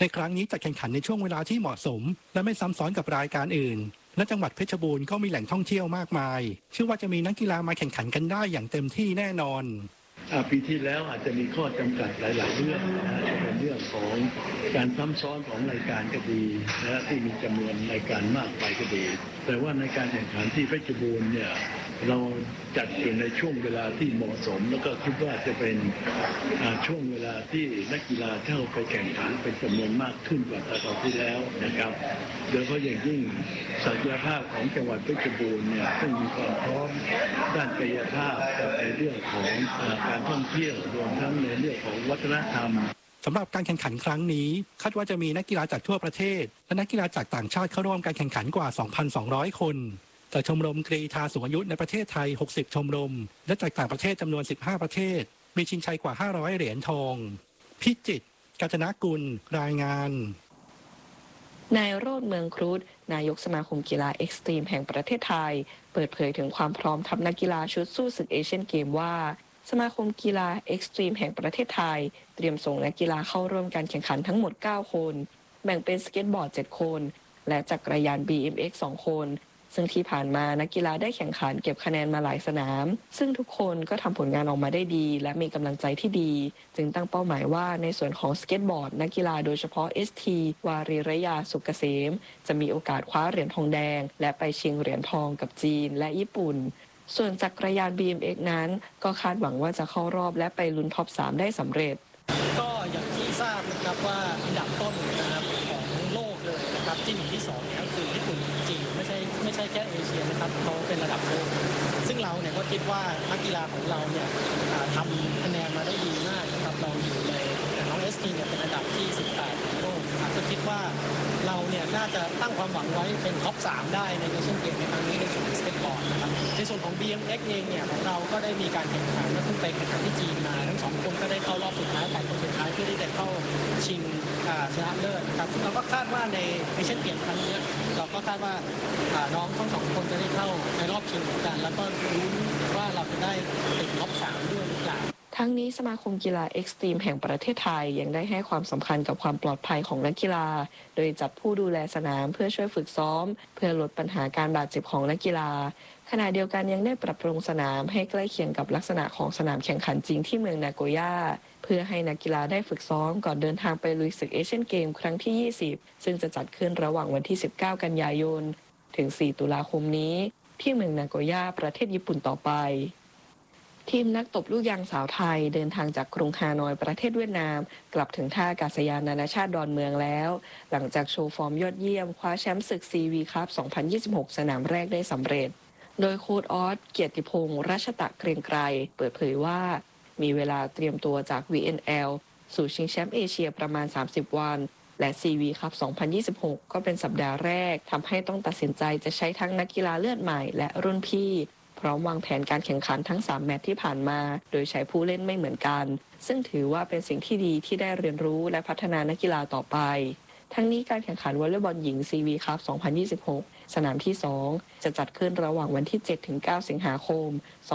ในครั้งนี้จัดแข่งขันในช่วงเวลาที่เหมาะสมและไม่ซ้ำซ้อนกับรายการอื่นและจังหวัดเพชรบูรณ์ก็มีแหล่งท่องเที่ยวมากมายเชื่อว่าจะมีนักกีฬามาแข่งขันกันได้อย่างเต็มที่แน่นอนปีที่แล้วอาจจะมีข้อจำกัดหลายๆเรื่องจะเป็นเรื่องของการซ้ำซ้อนของรายการก็ดีที่มีจำนวนรายการมากไปก็ดีแต่ว่าในการแข่งขันที่เพชรบูรณ์เนี่ยเราจัดอยู่ในช่วงเวลาที่เหมาะสมแล้วก็คิดว่าจะเป็นช่วงเวลาที่นักกีฬาเข้าไปแข่งขันเป็นจำนวนมากขึ้นกว่าคราวที่แล้วนะครับโดยเฉพาะอย่างยิ่งศักยภาพของจังหวัดเพชรบูรณ์เนี่ยซึ่งมีความพร้อมด้านกายภาพกับในเรื่องของการท่องเที่ยวรวมทั้งในเรื่องของวัฒนธรรมสำหรับการแข่งขันครั้งนี้คาดว่าจะมีนักกีฬาจากทั่วประเทศและนักกีฬาจากต่างชาติเข้าร่วมการแข่งขันกว่า 2,200 คนจากชมรมกรีฑาสูงอายุในประเทศไทย60ชมรมและจากต่างประเทศจำนวน15ประเทศมีชิงชัยกว่า500เหรียญทองพิจิตร กาญจนกุลรายงานนายโรจน์ เมืองครุฑนายกสมาคมกีฬาเอ็กซ์ตรีมแห่งประเทศไทยเปิดเผยถึงความพร้อมทัพนักกีฬาชุดสู้ศึกเอเชียนเกมว่าสมาคมกีฬาเอ็กซ์ตรีมแห่งประเทศไทยเตรียมส่งนักกีฬาเข้าร่วมการแข่งขันทั้งหมด9คนแบ่งเป็นสเก็ตบอร์ด7คนและจักรยาน BMX 2คนซึ่งที่ผ่านมานักกีฬาได้แข่งขันเก็บคะแนนมาหลายสนามซึ่งทุกคนก็ทำผลงานออกมาได้ดีและมีกำลังใจที่ดีจึงตั้งเป้าหมายว่าในส่วนของสเก็ตบอร์ดนักกีฬาโดยเฉพาะ ST วารีระยาสุกเกษมจะมีโอกาสคว้าเหรียญทองแดงและไปชิงเหรียญทองกับจีนและญี่ปุ่นส่วนจักรยาน BMX นั้นก็คาดหวังว่าจะเข้ารอบและไปลุ้นท็อป 3ได้สำเร็จก็อย่างที่ทราบนะครับว่าอันดับต้นนะครับของโลกเลยนะครับที่1ที่2ก็คือญี่ปุ่นจีนไม่ใช่แค่เอเชียนะครับเขาเป็นระดับโลกซึ่งเราเนี่ยก็คิดว่านักกีฬาของเราเนี่ยทำคะแนนมาได้ดีมากนะครับเราอยู่ในน้องเอสทีเนี่ยเป็นอันดับที่18ของโลกก็คิดว่าเราเนี่ยน่าจะตั้งความหวังไว้เป็นท็อป 3ได้ในเอเชียนเกมในครั้งนี้ในส่วนของสเก็ตบอร์ดนะครับในส่วนของ BMX เองเนี่ยของเราก็ได้มีการแข่งขันและเพิ่งไปแข่งขันที่จีนมาทั้ง2คนก็ได้เข้ารอบสุดท้าย8คนสุดท้ายเพื่อที่จะเข้าชิงชนะเลิศนะครับซึ่งเราก็คาดว่าในเอเชียนเกมครั้งนี้เราก็คาดว่าน้องทั้ง2คนจะได้เข้าในรอบชิงเหมือนกันแล้วก็รู้ว่าเราจะได้ติดท็อป 3ด้วยหรือเปล่าทั้งนี้สมาคมกีฬาเอ็กซ์ตรีมแห่งประเทศไทยยังได้ให้ความสำคัญกับความปลอดภัยของนักกีฬาโดยจัดผู้ดูแลสนามเพื่อช่วยฝึกซ้อมเพื่อลดปัญหาการบาดเจ็บของนักกีฬาขณะเดียวกันยังได้ปรับปรุงสนามให้ใกล้เคียงกับลักษณะของสนามแข่งขันจริงที่เมืองนาโกย่าเพื่อให้นักกีฬาได้ฝึกซ้อมก่อนเดินทางไปลุยศึกเอเชียนเกมครั้งที่20ซึ่งจะจัดขึ้นระหว่างวันที่19กันยายนถึง4ตุลาคมนี้ที่เมืองนาโกย่าประเทศญี่ปุ่นต่อไปทีมนักตบลูกยางสาวไทยเดินทางจากกรุงฮานอยประเทศเวียดนามกลับถึงท่าอากาศยานนานาชาติดอนเมืองแล้วหลังจากโชว์ฟอร์มยอดเยี่ยมคว้าแชมป์ศึก CV คัพ 2026 สนามแรกได้สำเร็จโดยโค้ชออสเกียรติพงษ์รัชตะเกรียงไกรเปิดเผยว่ามีเวลาเตรียมตัวจาก VNL สู่ชิงแชมป์เอเชียประมาณ30วันและ CV คัพ 2026 ก็เป็นสัปดาห์แรกทำให้ต้องตัดสินใจจะใช้ทั้งนักกีฬาเลือดใหม่และรุ่นพี่พร้อมวางแผนการแข่งขันทั้ง3แมตช์ที่ผ่านมาโดยใช้ผู้เล่นไม่เหมือนกันซึ่งถือว่าเป็นสิ่งที่ดีที่ได้เรียนรู้และพัฒนานักกีฬาต่อไปทั้งนี้การแข่งขันวอลเลย์บอลหญิง CV คัพ 2026 สนามที่2จะจัดขึ้นระหว่างวันที่ 7-9 สิงหาคม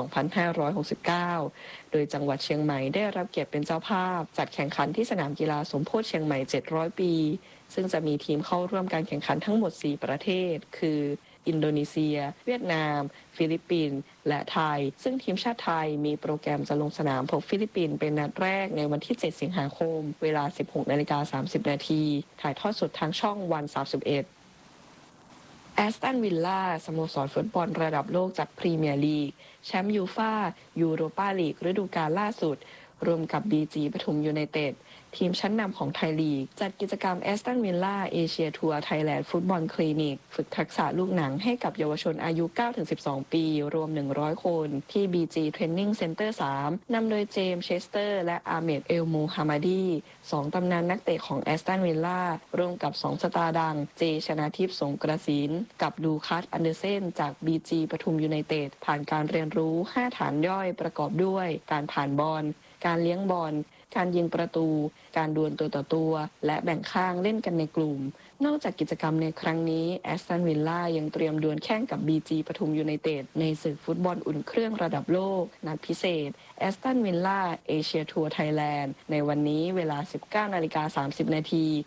2569 โดยจังหวัดเชียงใหม่ได้รับเกียรติเป็นเจ้าภาพจัดแข่งขันที่สนามกีฬาสมโพธิเชียงใหม่700ปีซึ่งจะมีทีมเข้าร่วมการแข่งขันทั้งหมด4ประเทศคืออินโดนีเซียเวียดนามฟิลิปปินส์และไทยซึ่งทีมชาติไทยมีโปรแกรมจะลงสนามพบฟิลิปปินส์เป็นนัดแรกในวันที่7สิงหาคมเวลา 16:30 น.ถ่ายทอดสดทางช่องวัน31แอสตันวิลล่าสโมสรฟุตบอลระดับโลกจากพรีเมียร์ลีกแชมป์ยูฟ่ายูโรปาลีกฤดูกาลล่าสุดรวมกับ BG ปทุมยูไนเต็ดทีมชั้นนำของไทยลีกจัดกิจกรรมแอสตันวิลล่าเอเชียทัวร์ไทยแลนด์ฟุตบอลคลินิกฝึกทักษะลูกหนังให้กับเยาวชนอายุ 9-12 ปีรวม100คนที่ BG Training Center 3 นำโดยเจมส์เชสเตอร์และอาเมดเอลมูฮัมมัดี2ตำนานนักเตะของแอสตันวิลล่าร่วมกับ2สตาร์ดังเจชนาทิพย์สงกระสินกับลูคัสอันเดอร์เซนจาก BG ปทุมยูไนเต็ดผ่านการเรียนรู้5ฐานย่อยประกอบด้วยการผ่านบอลการเลี้ยงบอลการยิงประตูการดวลตัวต่อตัวและแบ่งข้างเล่นกันในกลุ่มนอกจากกิจกรรมในครั้งนี้แอสตันวิลล่ายังเตรียมดวลแข่งกับ BG ปทุมยูไนเต็ดในศึกฟุตบอลอุ่นเครื่องระดับโลกนัดพิเศษแอสตันวิลล่าเอเชียทัวร์ไทยแลนด์ในวันนี้เวลา 19:30 น.